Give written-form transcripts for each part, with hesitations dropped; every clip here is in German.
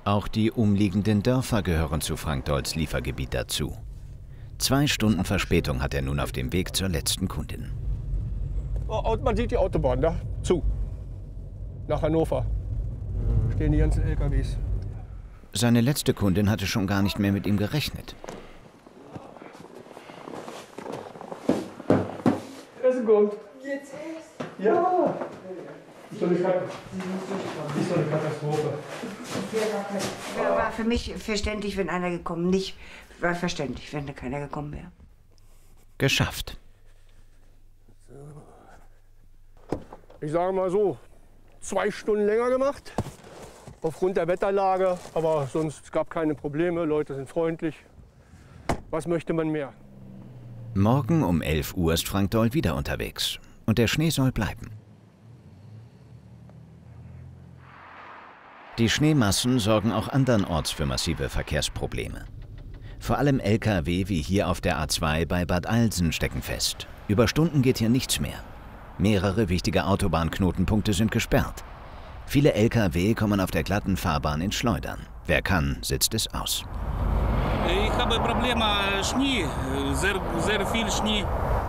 Auch die umliegenden Dörfer gehören zu Frank Dolls Liefergebiet dazu. 2 Stunden Verspätung hat er nun auf dem Weg zur letzten Kundin. Oh, man sieht die Autobahn da zu. Nach Hannover. Stehen die ganzen LKWs. Seine letzte Kundin hatte schon gar nicht mehr mit ihm gerechnet. Essen kommt. Jetzt erst? Ja. Ist so eine Katastrophe. War für mich verständlich, wenn einer gekommen nicht. War verständlich, wenn da keiner gekommen wäre. Geschafft. Ich sage mal so, 2 Stunden länger gemacht. Aufgrund der Wetterlage, aber sonst gab keine Probleme. Leute sind freundlich. Was möchte man mehr? Morgen um 11 Uhr ist Frank Doll wieder unterwegs. Und der Schnee soll bleiben. Die Schneemassen sorgen auch andernorts für massive Verkehrsprobleme. Vor allem Lkw wie hier auf der A2 bei Bad Alsen stecken fest. Über Stunden geht hier nichts mehr. Mehrere wichtige Autobahnknotenpunkte sind gesperrt. Viele Lkw kommen auf der glatten Fahrbahn ins Schleudern. Wer kann, sitzt es aus. Ich habe Probleme, Schnee, sehr viel Schnee.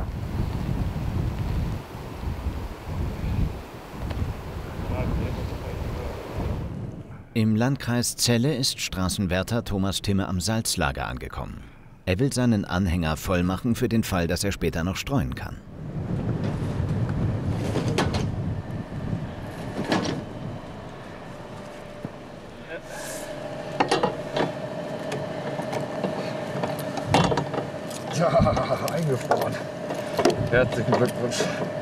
Im Landkreis Celle ist Straßenwärter Thomas Timme am Salzlager angekommen. Er will seinen Anhänger vollmachen für den Fall, dass er später noch streuen kann. Ja, eingefroren. Herzlichen Glückwunsch.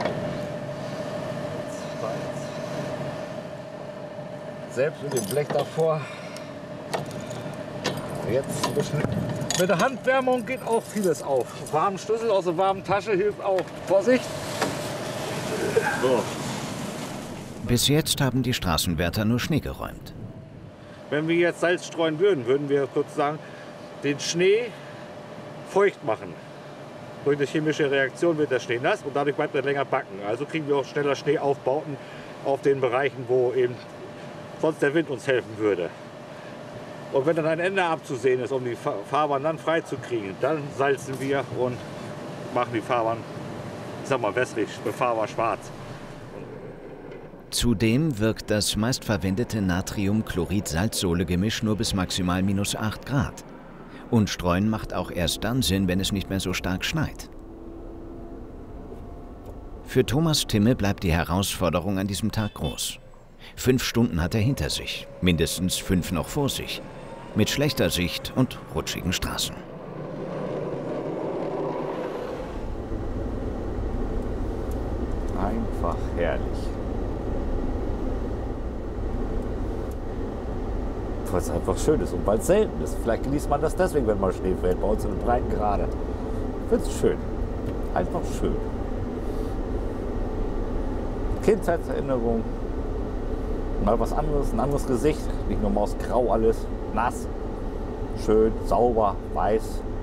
Selbst mit dem Blech davor. Jetzt ein bisschen. Mit der Handwärmung geht auch vieles auf. Warmen Schlüssel aus der warmen Tasche hilft auch. Vorsicht! So. Bis jetzt haben die Straßenwärter nur Schnee geräumt. Wenn wir jetzt Salz streuen würden, würden wir sozusagen den Schnee feucht machen. Durch eine chemische Reaktion wird der Schnee nass und dadurch bleibt er länger backen. Also kriegen wir auch schneller Schneeaufbauten auf den Bereichen, wo eben sonst der Wind uns helfen würde. Und wenn dann ein Ende abzusehen ist, um die Fahrbahn dann frei zu kriegen, dann salzen wir und machen die Fahrbahn, ich sag mal, wässrig, befahrbar schwarz. Zudem wirkt das meistverwendete Natriumchlorid-Salzsohle-Gemisch nur bis maximal -8 Grad. Und streuen macht auch erst dann Sinn, wenn es nicht mehr so stark schneit. Für Thomas Timme bleibt die Herausforderung an diesem Tag groß. 5 Stunden hat er hinter sich, mindestens 5 noch vor sich. Mit schlechter Sicht und rutschigen Straßen. Einfach herrlich. Weil es einfach schön ist und weil es selten ist. Vielleicht genießt man das deswegen, wenn mal Schnee fällt, bei uns in den Breitengrade. Ich finde es schön. Einfach schön. Kindheitserinnerung. Mal was anderes, ein anderes Gesicht. Nicht nur mausgrau alles. Nass. Schön, sauber, weiß.